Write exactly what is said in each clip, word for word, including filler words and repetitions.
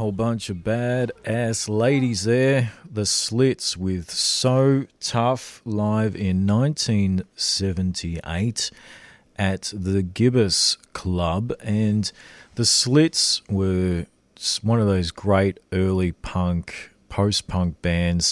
whole bunch of badass ladies there. The Slits with So Tough, live in nineteen seventy-eight at the Gibbous Club. And the Slits were one of those great early punk, post-punk bands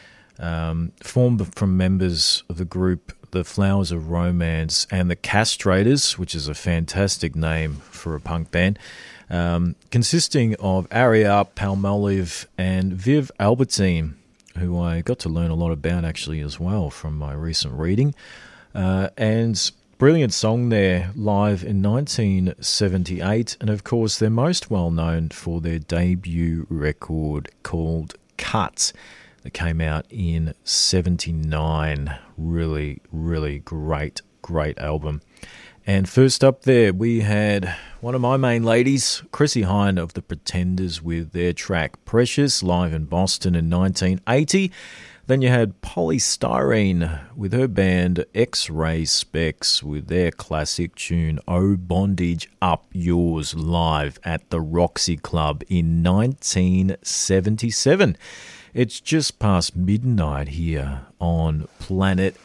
um, formed from members of the group The Flowers of Romance and the Castrators, which is a fantastic name for a punk band. Um, consisting of Aria Palmolive and Viv Albertine, who I got to learn a lot about actually as well from my recent reading. Uh, and brilliant song there, live in nineteen seventy-eight. And of course, they're most well known for their debut record called Cut, that came out in seventy-nine. Really, really great, great album. And first up there, we had one of my main ladies, Chrissie Hynde of The Pretenders, with their track Precious, live in Boston in nineteen eighty. Then you had Poly Styrene with her band X-Ray Specs with their classic tune Oh Bondage Up Yours, live at the Roxy Club in nineteen seventy-seven. It's just past midnight here on Planet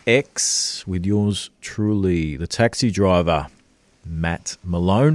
X with yours truly, the taxi driver, Matt Malone.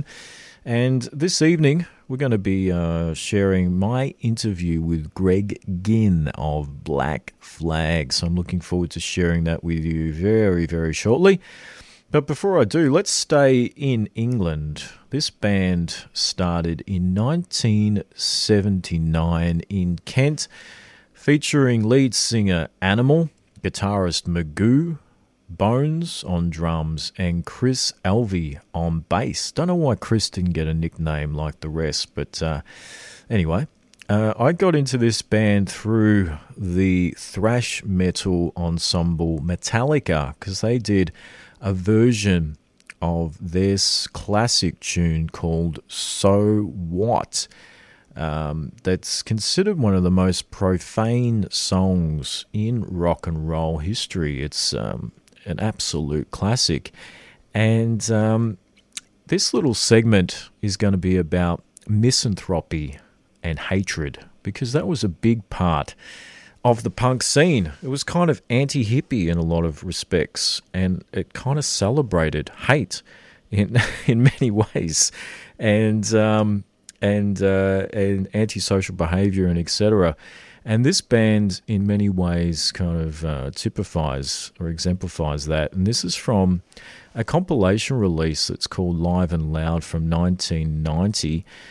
And this evening, we're going to be uh, sharing my interview with Greg Ginn of Black Flag. So I'm looking forward to sharing that with you very, very shortly. But before I do, let's stay in England. This band started in nineteen seventy-nine in Kent, featuring lead singer Animal, guitarist Magoo, Bones on drums, and Chris Alvey on bass. Don't know why Chris didn't get a nickname like the rest, but uh, anyway, uh, I got into this band through the thrash metal ensemble Metallica, because they did a version of this classic tune called So What? Um, that's considered one of the most profane songs in rock and roll history. It's um, an absolute classic. And um, this little segment is going to be about misanthropy and hatred, because that was a big part of the punk scene. It was kind of anti-hippie in a lot of respects, and it kind of celebrated hate in in many ways. And... Um, and uh, and antisocial behaviour and et cetera. And this band, in many ways, kind of uh, typifies or exemplifies that. And this is from a compilation release that's called Live and Loud from nineteen ninety.